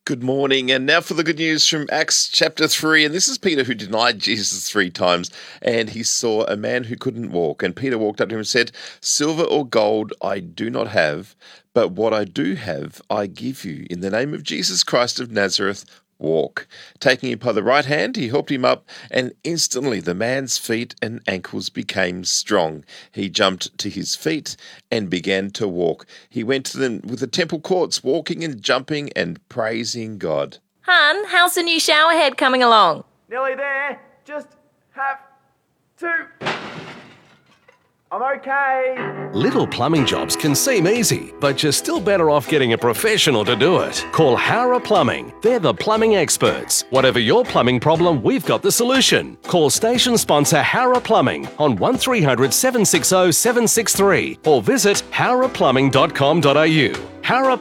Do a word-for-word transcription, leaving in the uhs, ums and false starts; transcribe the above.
Good morning, and now for the good news from Acts chapter three. And this is Peter who denied Jesus three times, and he saw a man who couldn't walk. And Peter walked up to him and said, "Silver or gold I do not have, but what I do have I give you. In the name of Jesus Christ of Nazareth, walk." Taking him by the right hand, he helped him up, and instantly the man's feet and ankles became strong. He jumped to his feet and began to walk. He went to them with the temple courts, walking and jumping and praising God. Hun, how's the new shower head coming along? Nearly there. Just have to. I'm okay. Little plumbing jobs can seem easy, but you're still better off getting a professional to do it. Call Hara Plumbing. They're the plumbing experts. Whatever your plumbing problem, we've got the solution. Call station sponsor Hara Plumbing on one three hundred, seven six zero, seven six three or visit hara plumbing dot com dot a u. Hara